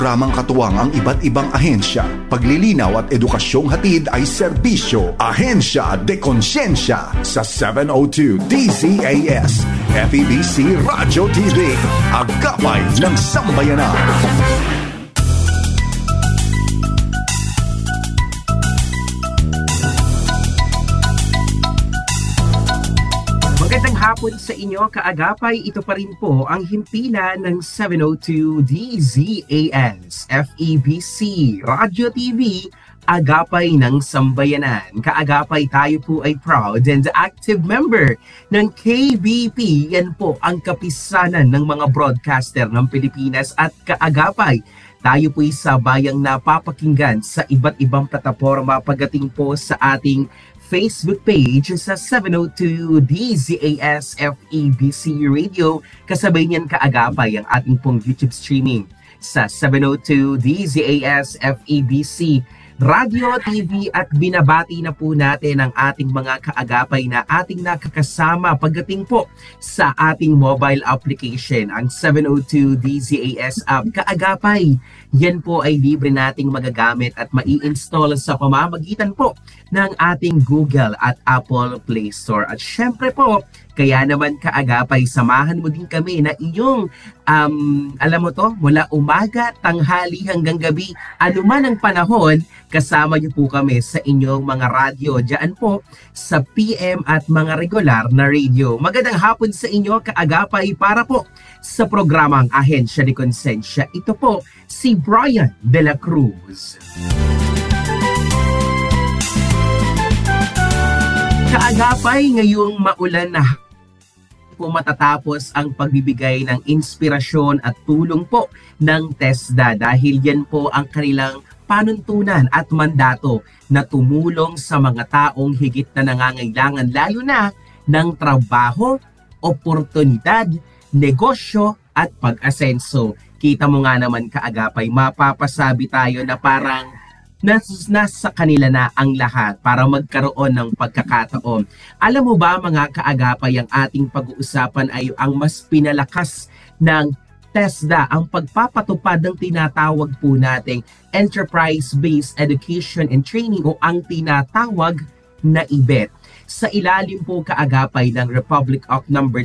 Programang katuwang ang iba't ibang ahensya. Paglilinaw at edukasyong hatid ay serbisyo. Ahensya de Konsyensya sa 702 DZAS. FEBC Radyo TV. Agapay ng Sambayanan. Magandang hapon sa inyo, kaagapay. Ito pa rin po ang himpilan ng 702 DZAS FEBC Radio TV, Agapay ng Sambayanan. Kaagapay, tayo po ay proud and active member ng KBP. Yan po ang kapisanan ng mga broadcaster ng Pilipinas at kaagapay. Tayo po ay sabayang napapakinggan sa iba't ibang plataforma pagdating po sa ating Facebook page sa 702 DZAS FEBC Radio. Kasabay niyan kaagapay ang ating pong YouTube streaming sa 702 DZAS FEBC Radio TV at binabati na po natin ang ating mga kaagapay na ating nakakasama pagdating po sa ating mobile application, ang 702 DZAS app. Kaagapay, yan po ay libre nating magagamit at mai-install sa pamamagitan po ng ating Google at Apple Play Store. At syempre po, kaya naman kaagapay, samahan mo din kami na iyong, alam mo to, mula umaga, tanghali hanggang gabi, anuman ang panahon, kasama niyo po kami sa inyong mga radyo. Diyan po sa PM at mga regular na radio. Magandang hapon sa inyo, kaagapay, para po sa programang Ahensya de Konsyensya. Ito po si Brian De La Cruz. Kaagapay, ngayong maulan na po matatapos ang pagbibigay ng inspirasyon at tulong po ng TESDA dahil yan po ang kanilang panuntunan at mandato na tumulong sa mga taong higit na nangangailangan lalo na ng trabaho, oportunidad, negosyo at pag-asenso. Kita mo nga naman kaagapay, mapapasabi tayo na parang nasa kanila na ang lahat para magkaroon ng pagkakataon. Alam mo ba mga kaagapay, ang ating pag-uusapan ay ang mas pinalakas ng TESDA, ang pagpapatupad ng tinatawag po nating Enterprise-Based Education and Training o ang tinatawag na IBET. Sa ilalim po kaagapay ng Republic Act number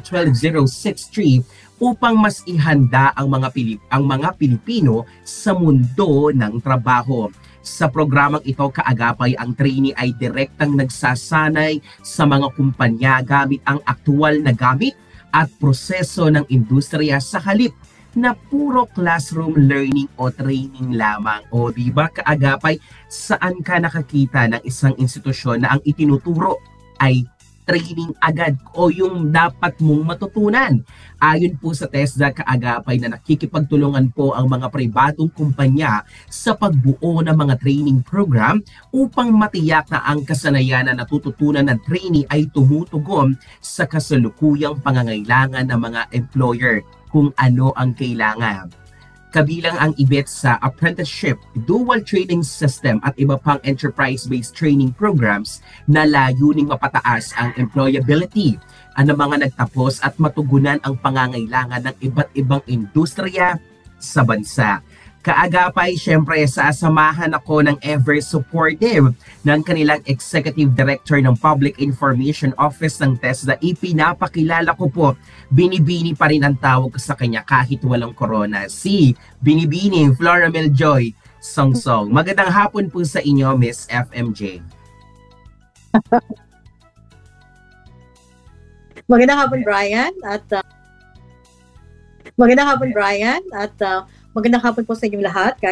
12063 upang mas ihanda ang mga Pilipino sa mundo ng trabaho. Sa programang ito kaagapay, ang trainee ay direktang nagsasanay sa mga kumpanya gamit ang aktual na gamit at proseso ng industriya sa halip na puro classroom learning o training lamang. O diba kaagapay, saan ka nakakita ng isang institusyon na ang itinuturo ay training agad o yung dapat mong matutunan? Ayon po sa TESDA kaagapay na nakikipagtulungan po ang mga pribadong kumpanya sa pagbuo ng mga training program upang matiyak na ang kasanayan na natututunan ng trainee ay tumutugon sa kasalukuyang pangangailangan ng mga employer kung ano ang kailangan. Kabilang ang IBET sa apprenticeship, dual training system at iba pang enterprise-based training programs na layuning mapataas ang employability ng mga nagtapos at matugunan ang pangangailangan ng iba't ibang industriya sa bansa. Kaagapay, syempre sasamahan ako ng ever supportive ng kanilang Executive Director ng Public Information Office ng TESDA. Ipinapakilala ko po, Binibini pa rin ang tawag sa kanya kahit walang corona, si Binibini Floramel Joy Songsong. Magandang hapon po sa inyo, Miss FMJ. Magandang hapon, Brian, at magandang hapon po sa inyong lahat.